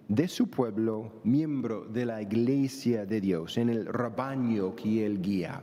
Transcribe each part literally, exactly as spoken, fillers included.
de su pueblo, miembro de la iglesia de Dios, en el rebaño que Él guía.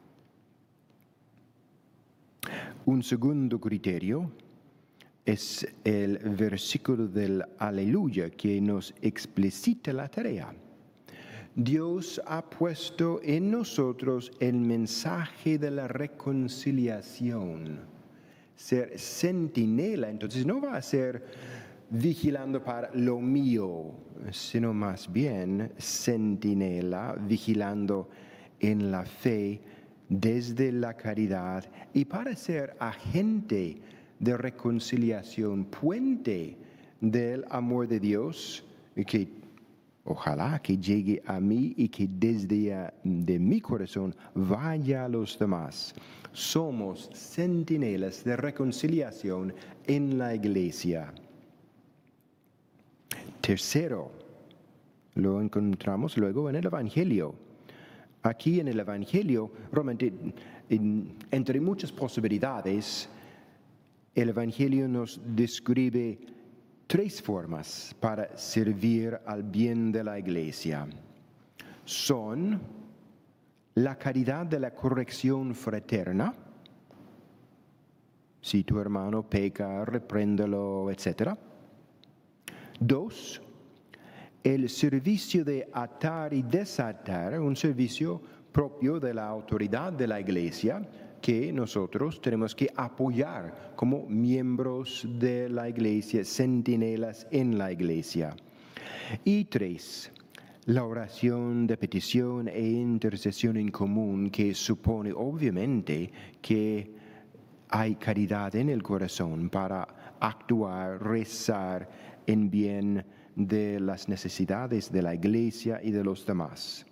Un segundo criterio es el versículo del Aleluya que nos explicita la tarea. Dios ha puesto en nosotros el mensaje de la reconciliación. Ser centinela, entonces no va a ser vigilando para lo mío, sino más bien centinela, vigilando en la fe desde la caridad y para ser agente de reconciliación, puente del amor de Dios, que ojalá que llegue a mí y que desde de mi corazón vaya a los demás. Somos centinelas de reconciliación en la iglesia. Tercero, lo encontramos luego en el Evangelio. Aquí en el Evangelio, realmente, entre muchas posibilidades, el Evangelio nos describe tres formas para servir al bien de la iglesia. Son la caridad de la corrección fraterna. Si tu hermano peca, repréndelo, etcétera. Dos, el servicio de atar y desatar, un servicio propio de la autoridad de la iglesia, que nosotros tenemos que apoyar como miembros de la iglesia, centinelas en la iglesia. Y tres, la oración de petición e intercesión en común, que supone obviamente que hay caridad en el corazón para actuar, rezar en bien de las necesidades de la iglesia y de los demás.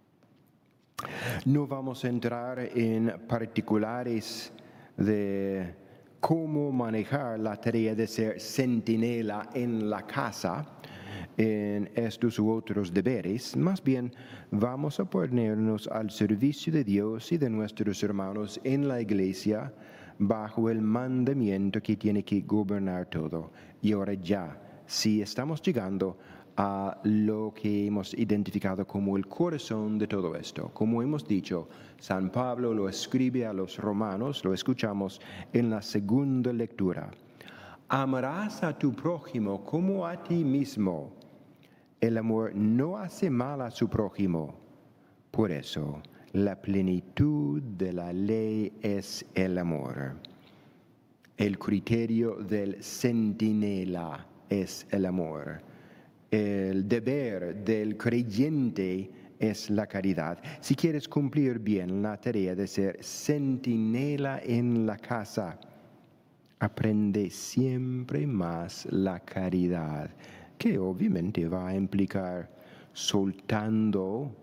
No vamos a entrar en particulares de cómo manejar la tarea de ser centinela en la casa, en estos u otros deberes. Más bien, vamos a ponernos al servicio de Dios y de nuestros hermanos en la iglesia bajo el mandamiento que tiene que gobernar todo. Y ahora ya, si estamos llegando a lo que hemos identificado como el corazón de todo esto. Como hemos dicho, San Pablo lo escribe a los romanos, lo escuchamos en la segunda lectura. Amarás a tu prójimo como a ti mismo. El amor no hace mal a su prójimo. Por eso, la plenitud de la ley es el amor. El criterio del centinela es el amor. El deber del creyente es la caridad. Si quieres cumplir bien la tarea de ser centinela en la casa, aprende siempre más la caridad, que obviamente va a implicar soltando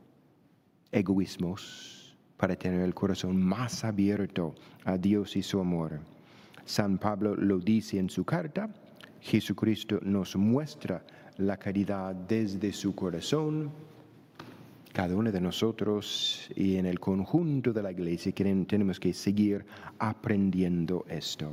egoísmos para tener el corazón más abierto a Dios y su amor. San Pablo lo dice en su carta. Jesucristo nos muestra la caridad desde su corazón. Cada uno de nosotros y en el conjunto de la iglesia tenemos que seguir aprendiendo esto.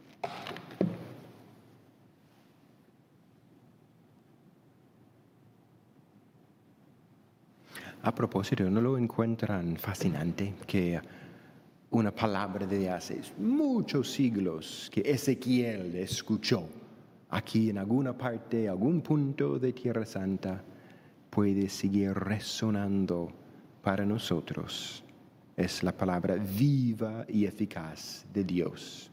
A propósito, ¿no lo encuentran fascinante que una palabra de hace muchos siglos que Ezequiel escuchó aquí en alguna parte, algún punto de Tierra Santa, puede seguir resonando para nosotros? Es la palabra viva y eficaz de Dios.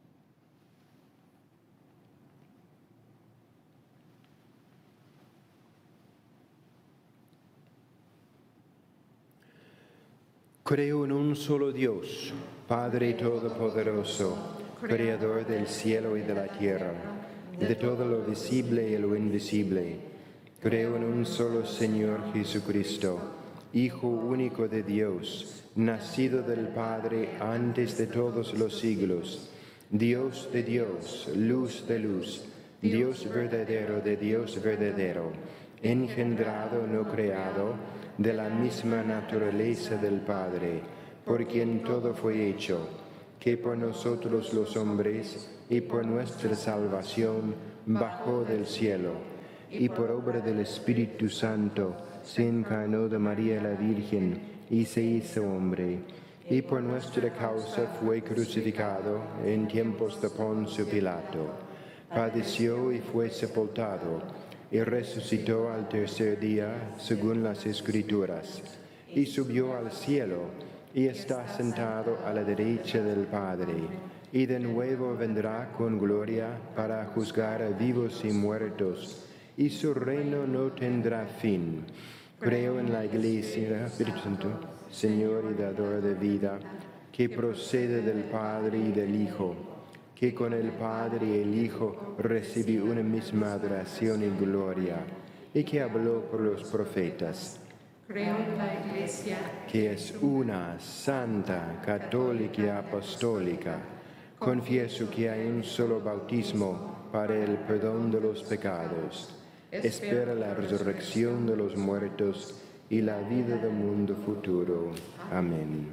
Creo en un solo Dios, Padre Todopoderoso, Creador del cielo y de la tierra, y de todo lo visible y lo invisible. Creo en un solo Señor Jesucristo, Hijo único de Dios, nacido del Padre antes de todos los siglos, Dios de Dios, luz de luz, Dios verdadero de Dios verdadero, engendrado, no creado, de la misma naturaleza del Padre, por quien todo fue hecho, que por nosotros los hombres y por nuestra salvación bajó del cielo, y por obra del Espíritu Santo se encarnó de María la Virgen y se hizo hombre, y por nuestra causa fue crucificado en tiempos de Poncio Pilato. Padeció y fue sepultado, y resucitó al tercer día, según las Escrituras, y subió al cielo, y está sentado a la derecha del Padre, y de nuevo vendrá con gloria para juzgar a vivos y muertos, y su reino no tendrá fin. Creo en la Iglesia, Espíritu Santo, Señor y dador de vida, que procede del Padre y del Hijo, que con el Padre y el Hijo recibe una misma adoración y gloria, y que habló por los profetas. Creo en la Iglesia, que es una, santa, católica y apostólica. Confieso que hay un solo bautismo para el perdón de los pecados. Espero la resurrección de los muertos y la vida del mundo futuro. Amén.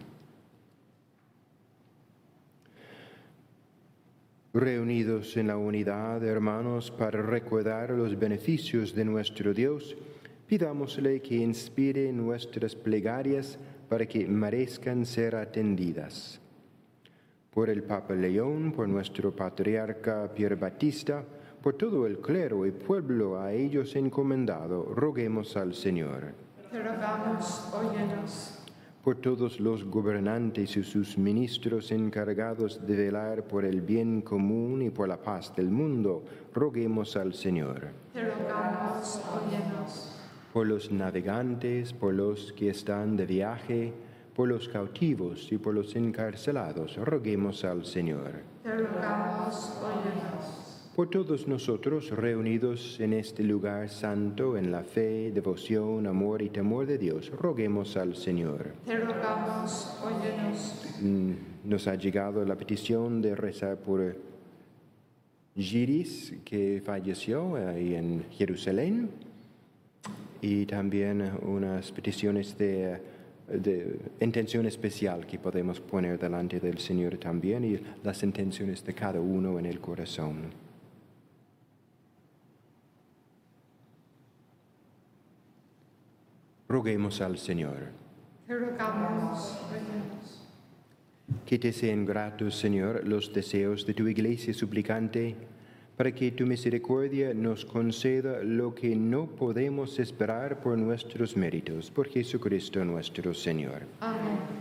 Reunidos en la unidad, hermanos, para recordar los beneficios de nuestro Dios, pidámosle que inspire nuestras plegarias para que merezcan ser atendidas. Por el Papa León, por nuestro patriarca Pier Battista, por todo el clero y pueblo a ellos encomendado, roguemos al Señor. te rogamos, óyenos. Por todos los gobernantes y sus ministros encargados de velar por el bien común y por la paz del mundo, roguemos al Señor. Te rogamos, óyenos. Por los navegantes, por los que están de viaje, por los cautivos y por los encarcelados, roguemos al Señor. Te rogamos, óyenos. Por todos nosotros reunidos en este lugar santo, en la fe, devoción, amor y temor de Dios, roguemos al Señor. Te rogamos, óyenos. Mm, Nos ha llegado la petición de rezar por Giris, que falleció ahí en Jerusalén, y también unas peticiones de, de intención especial que podemos poner delante del Señor también, y las intenciones de cada uno en el corazón. Roguemos al Señor. Te rogamos, óyenos. Que te sean gratos, Señor, los deseos de tu iglesia suplicante, para que tu misericordia nos conceda lo que no podemos esperar por nuestros méritos, por Jesucristo nuestro Señor. Amén.